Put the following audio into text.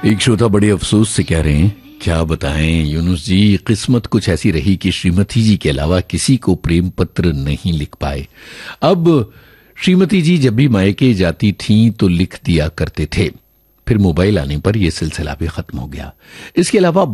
एक श्रोता बड़े अफसोस से कह रहे हैं, क्या बताएं यूनुस जी, किस्मत कुछ ऐसी रही कि श्रीमती जी के अलावा किसी को प्रेम पत्र नहीं लिख पाए। अब श्रीमती जी जब भी मायके जाती थीं तो लिख दिया करते थे, फिर मोबाइल आने पर यह सिलसिला भी खत्म हो गया। इसके अलावा